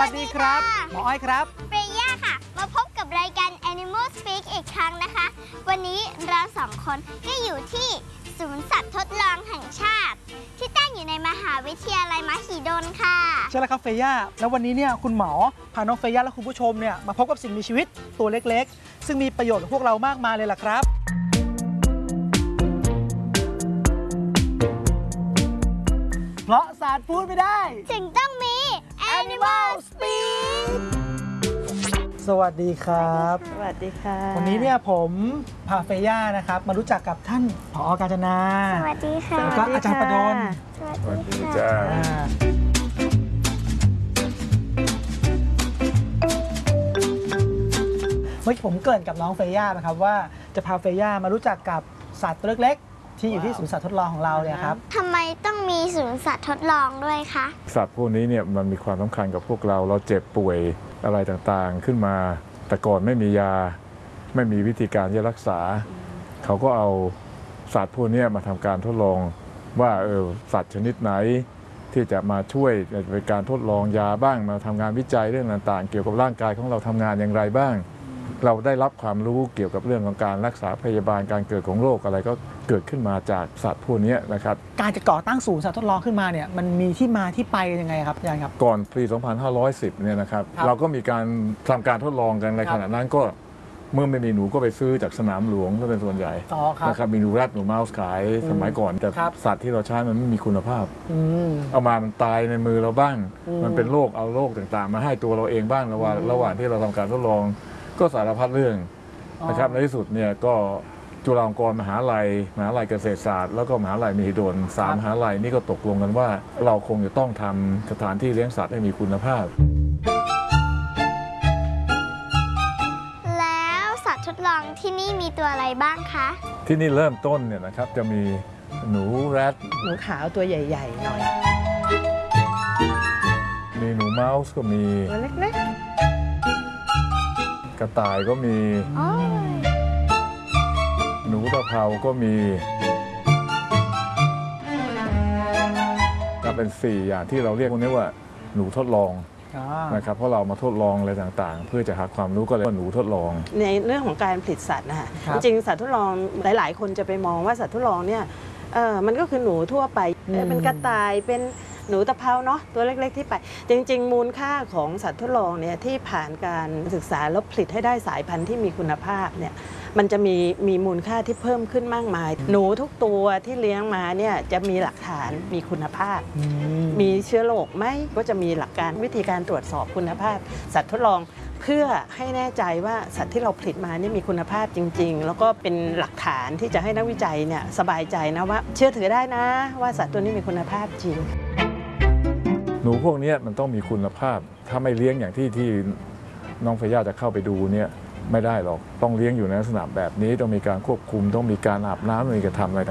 วัสดีครับหมออ้อยครับเฟย่าค่ะมาพบกับรายการ Animal Speak อีกครั้งนะคะวันนี้เราสองคนก็อยู่ที่ศูนย์สัตว์ทดลองแห่งชาติที่ตั้งอยู่ในมหาวิทยาลัยมหิดลค่ะใช่แล้วครับเฟย่าแล้ววันนี้เนี่ยคุณหมอพาน้องเฟย่าและคุณผู้ชมเนี่ยมาพบกับสิ่งมีชีวิตตัวเล็กๆซึ่งมีประโยชน์กับพวกเรามากมายเลยล่ะครับเพราะศาสตร์พูดไม่ได้จึงต้องมี Animal Speak สวัสดีครับสวัสดีค่ะวันนี้เนี่ยผมพาเฟย่านะครับมารู้จักกับท่านผอ.กาญจนาสวัสดีค่ะแล้วก็อาจารย์ประดลสวัสดีจ้าเมื่อกี้ผมเกริ่นกับน้องเฟย่านะครับว่าจะพาเฟย่ามารู้จักกับสัตว์ตัวเล็กๆที่อยู่ที่ศูนย์สัตว์ทดลองของเราเนี่ยครับทำไมต้องมีศูนย์สัตว์ทดลองด้วยคะสัตว์พวกนี้เนี่ยมันมีความสำคัญกับพวกเราเจ็บป่วยอะไรต่างๆขึ้นมาแต่ก่อนไม่มียาไม่มีวิธีการที่จะรักษาเขาก็เอาสัตว์พวกนี้มาทำการทดลองว่าสัตว์ชนิดไหนที่จะมาช่วยในการทดลองยาบ้างมาทำงานวิจัยเรื่องต่างๆเกี่ยวกับร่างกายของเราทำงานอย่างไรบ้างเราได้รับความรู้เกี่ยวกับเรื่องของการรักษาพยาบาลการเกิดของโรคอะไรก็เกิดขึ้นมาจากสัตว์พวกนี้นะครับการจะก่อตั้งศูนย์สัตว์ทดลองขึ้นมาเนี่ยมันมีที่มาที่ไปยังไงครับอาจารย์ครับก่อนปี 2510 เนี่ยนะครับเราก็มีการทำการทดลองกันในขณะนั้นก็เมื่อไม่มีหนูก็ไปซื้อจากสนามหลวงก็เป็นส่วนใหญ่นะครับมีหนูแรดหนูเมาส์ขายสมัยก่อนแต่สัตว์ที่เราใช้มันไม่มีคุณภาพเอามามันตายในมือเราบ้างมันเป็นโรคเอาโรคต่างๆมาให้ตัวเราเองบ้างระหว่างที่เราทำการทดลองก็สารพัดเรื่องนะครับในที่สุดเนี่ยก็จุฬาลงกรณ์มหาลัยเกษตรศาสตร์แล้วก็มหาลัยมหิดล3มหาลัยนี่ก็ตกลงกันว่าเราคงจะต้องทำสถานที่เลี้ยงสัตว์ให้มีคุณภาพแล้วสัตว์ทดลองที่นี่มีตัวอะไรบ้างคะที่นี่เริ่มต้นเนี่ยนะครับจะมีหนูแรดหนูขาวตัวใหญ่ๆหน่อยมีหนูเมาส์ก็มีตัวเล็กกระต่ายก็มีหนูตะเภาก็มีก็เป็น4อย่างที่เราเรียกพวกนี้ว่าหนูทดลองนะครับเพราะเรามาทดลองอะไรต่างๆเพื่อจะหาความรู้ก็เลยว่าหนูทดลองในเรื่องของการผลิตสัตว์นะคะจริงสัตว์ทดลองหลายๆคนจะไปมองว่าสัตว์ทดลองเนี่ยมันก็คือหนูทั่วไปเป็นกระต่ายเป็นหนูตะเภาเนาะตัวเล็กๆที่ไปจริงๆมูลค่าของสัตว์ทดลองเนี่ยที่ผ่านการศึกษาแล้วผลิตให้ได้สายพันธุ์ที่มีคุณภาพเนี่ยมันจะมีมูลค่าที่เพิ่มขึ้นมากมายหนูทุกตัวที่เลี้ยงมาเนี่ยจะมีหลักฐานมีคุณภาพมีเชื้อโรคไหมก็จะมีหลักการวิธีการตรวจสอบคุณภาพสัตว์ทดลองเพื่อให้แน่ใจว่าสัตว์ที่เราผลิตมานี่มีคุณภาพจริงๆแล้วก็เป็นหลักฐานที่จะให้นักวิจัยเนี่ยสบายใจนะว่าเชื่อถือได้นะว่าสัตว์ตัวนี้มีคุณภาพจริงหนูพวกนี้มันต้องมีคุณภาพถ้าไม่เลี้ยงอย่างที่น้องเฟย่าจะเข้าไปดูเนี่ยไม่ได้หรอกต้องเลี้ยงอยู่ในลักษณะแบบนี้ต้องมีการควบคุมต้องมีการอาบน้ำต้องมีการทำอะไร